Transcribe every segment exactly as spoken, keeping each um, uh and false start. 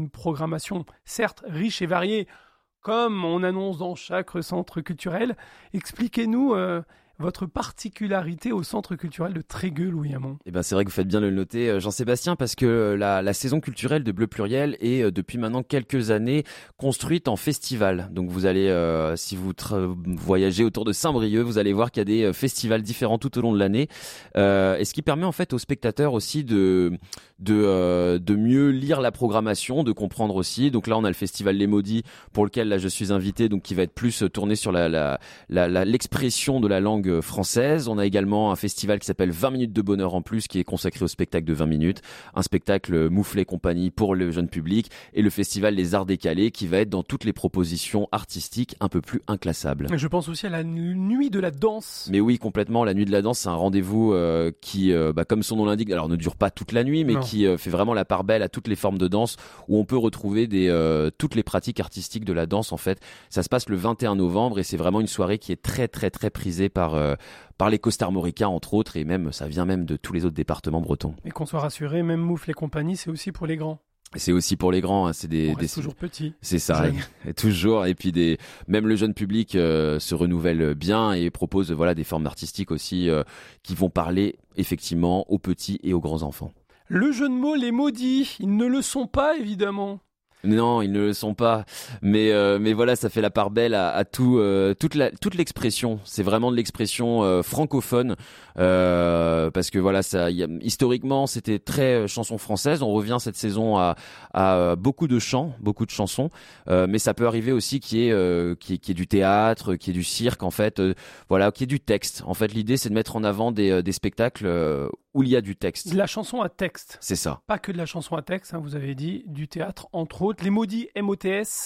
Une programmation certes riche et variée, comme on annonce dans chaque centre culturel. Expliquez-nous euh, votre particularité au centre culturel de Trégueux, Louis Hamon. Eh ben, c'est vrai que vous faites bien de le noter, euh, Jean-Sébastien, parce que euh, la, la saison culturelle de Bleu Pluriel est euh, depuis maintenant quelques années construite en festival. Donc vous allez, euh, si vous tra- voyagez autour de Saint-Brieuc, vous allez voir qu'il y a des euh, festivals différents tout au long de l'année, euh, et ce qui permet en fait aux spectateurs aussi de de euh, de mieux lire la programmation, de comprendre aussi. Donc là, on a le festival Les Maudits pour lequel là je suis invité, donc qui va être plus tourné sur la la, la, la l'expression de la langue française. On a également un festival qui s'appelle vingt minutes de bonheur en plus, qui est consacré au spectacle de vingt minutes, un spectacle Mouflet compagnie pour le jeune public, et le festival Les Arts Décalés qui va être dans toutes les propositions artistiques un peu plus inclassables. Je pense aussi à la nuit de la danse. Mais oui, complètement. La nuit de la danse, c'est un rendez-vous euh, qui, euh, bah, comme son nom l'indique, alors ne dure pas toute la nuit, mais non. qui euh, fait vraiment la part belle à toutes les formes de danse, où on peut retrouver des, euh, toutes les pratiques artistiques de la danse. En fait, ça se passe le vingt et un novembre, et c'est vraiment une soirée qui est très très très prisée par euh, par les costarmoricains entre autres, et même ça vient même de tous les autres départements bretons. Et qu'on soit rassuré, même Moufles et compagnie, c'est aussi pour les grands. C'est aussi pour les grands, hein, c'est des, on reste des toujours petit. C'est ça, et toujours. Et puis des, même le jeune public euh, se renouvelle bien et propose voilà des formes artistiques aussi euh, qui vont parler effectivement aux petits et aux grands enfants. Le jeu de mots, les maudits, ils ne le sont pas évidemment. Non, ils ne le sont pas, mais euh, mais voilà, ça fait la part belle à, à tout euh, toute la toute l'expression. C'est vraiment de l'expression euh, francophone euh, parce que voilà, ça y a, historiquement c'était très euh, chanson française. On revient cette saison à à beaucoup de chants, beaucoup de chansons, euh, mais ça peut arriver aussi qu'il y ait euh, qu'il y ait, qu'il y ait du théâtre, qu'il y ait du cirque en fait, euh, voilà, qu'il y ait du texte. En fait, l'idée c'est de mettre en avant des des spectacles euh, où il y a du texte. De la chanson à texte. C'est ça. Pas que de la chanson à texte, hein, vous avez dit, du théâtre entre autres. Les Maudits, M O T S,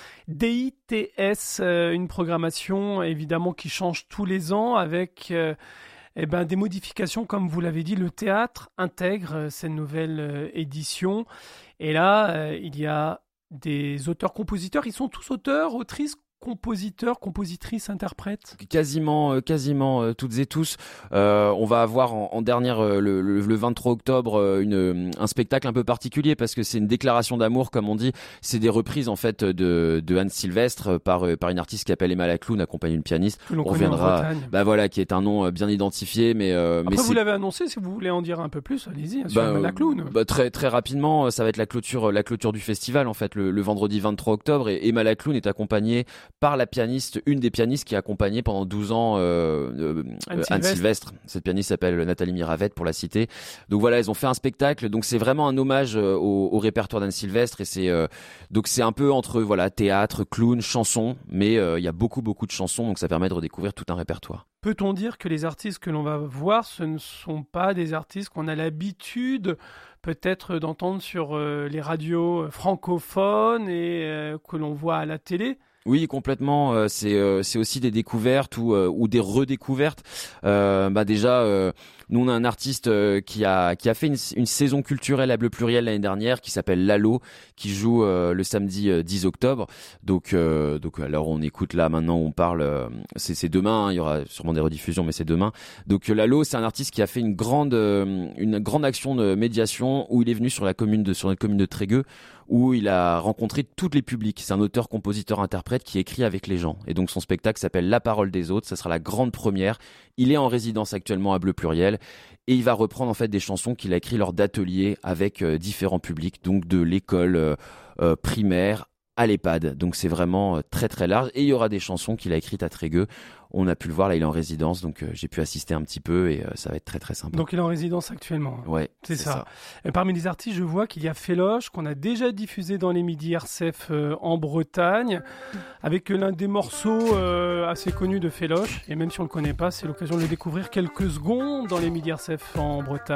D I T S, euh, une programmation évidemment qui change tous les ans avec euh, eh ben, des modifications, comme vous l'avez dit. Le théâtre intègre euh, cette nouvelle euh, édition. Et là, euh, il y a des auteurs-compositeurs. Ils sont tous auteurs, autrices, compositeurs, compositrices, interprètes. Quasiment, euh, quasiment euh, toutes et tous. Euh, on va avoir en, en dernière euh, le, le, le vingt-trois octobre euh, une, un spectacle un peu particulier parce que c'est une déclaration d'amour, comme on dit. C'est des reprises en fait de, de Anne Sylvestre par euh, par une artiste qui s'appelle Emma Lacloune, accompagnée d'une pianiste. Que l'on on reviendra. Bah voilà, qui est un nom bien identifié, mais euh, après mais vous l'avez annoncé. Si vous voulez en dire un peu plus, allez-y. Hein, sur bah, Emma Lacloune. Bah très très rapidement, ça va être la clôture la clôture du festival en fait le, le vendredi vingt-trois octobre, et Emma Lacloune est accompagnée par la pianiste, une des pianistes qui a accompagné pendant douze ans euh, euh, Anne, Anne Sylvestre. Cette pianiste s'appelle Nathalie Miravette, pour la citer. Donc voilà, ils ont fait un spectacle. Donc c'est vraiment un hommage euh, au, au répertoire d'Anne Sylvestre, et c'est euh, donc c'est un peu entre voilà théâtre, clown, chanson, mais euh, il y a beaucoup beaucoup de chansons, donc ça permet de redécouvrir tout un répertoire. Peut-on dire que les artistes que l'on va voir, ce ne sont pas des artistes qu'on a l'habitude peut-être d'entendre sur euh, les radios francophones et euh, que l'on voit à la télé ? Oui, complètement. Euh, c'est euh, c'est aussi des découvertes ou euh, ou des redécouvertes. Euh, bah déjà, euh, nous on a un artiste euh, qui a qui a fait une, une saison culturelle à Bleu Pluriel l'année dernière, qui s'appelle Lalo, qui joue euh, le samedi euh, dix octobre. Donc euh, donc alors on écoute là maintenant, on parle. Euh, c'est c'est demain. Hein, il y aura sûrement des rediffusions, mais c'est demain. Donc Lalo, c'est un artiste qui a fait une grande euh, une grande action de médiation où il est venu sur la commune de sur notre commune de Trégueux, où il a rencontré tous les publics. C'est un auteur, compositeur, interprète qui écrit avec les gens. Et donc son spectacle s'appelle La Parole des Autres. Ça sera la grande première. Il est en résidence actuellement à Bleu Pluriel, et il va reprendre en fait des chansons qu'il a écrites lors d'ateliers avec euh, différents publics, donc de l'école euh, euh, primaire à l'EHPAD. Donc c'est vraiment euh, très très large. Et il y aura des chansons qu'il a écrites à Trégueux. On a pu le voir, là il est en résidence, donc euh, j'ai pu assister un petit peu, et euh, ça va être très très sympa. Donc il est en résidence actuellement. Hein. Ouais, c'est, c'est ça. ça. Et parmi les artistes, je vois qu'il y a Féloche, qu'on a déjà diffusé dans les Midi R C F euh, en Bretagne, avec l'un des morceaux euh, assez connus de Féloche. Et même si on ne le connaît pas, c'est l'occasion de le découvrir quelques secondes dans les Midi R C F en Bretagne.